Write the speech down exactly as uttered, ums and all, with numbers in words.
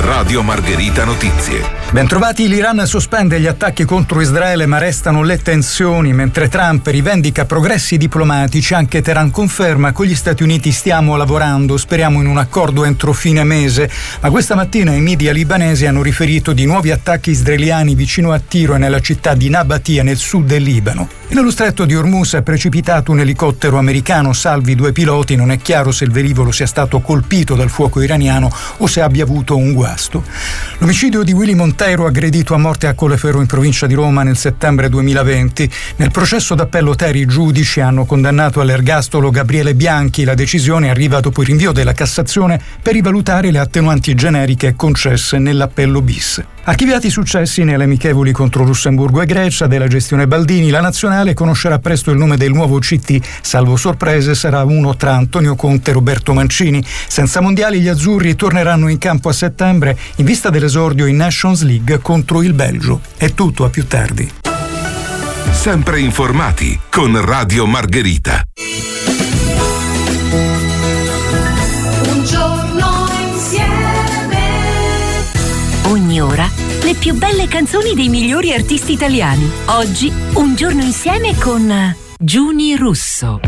Radio Margherita Notizie. Bentrovati, l'Iran sospende gli attacchi contro Israele ma restano le tensioni. Mentre Trump rivendica progressi diplomatici, anche Teheran conferma: con gli Stati Uniti stiamo lavorando, speriamo in un accordo entro fine mese. Ma questa mattina i media libanesi hanno riferito di nuovi attacchi israeliani vicino a Tiro e nella città di Nabatia nel sud del Libano. E nello stretto di Hormuz è precipitato un elicottero americano, salvi due piloti. Non è chiaro se il velivolo sia stato colpito dal fuoco iraniano o se abbia avuto un guasto. L'omicidio di Willy Monteiro, aggredito a morte a Colleferro in provincia di Roma nel settembre duemilaventi. Nel processo d'appello Teri i giudici hanno condannato all'ergastolo Gabriele Bianchi. La decisione arriva dopo il rinvio della Cassazione per rivalutare le attenuanti generiche concesse nell'appello bis. Archiviati i successi nelle amichevoli contro Lussemburgo e Grecia della gestione Baldini, la nazionale conoscerà presto il nome del nuovo C T. Salvo sorprese, sarà uno tra Antonio Conte e Roberto Mancini. Senza mondiali, gli azzurri torneranno in campo a settembre in vista dell'esordio in Nations League contro il Belgio. È tutto, a più tardi. Sempre informati con Radio Margherita. Un giorno insieme. Ogni ora le più belle canzoni dei migliori artisti italiani. Oggi Un giorno insieme con Giuni Russo.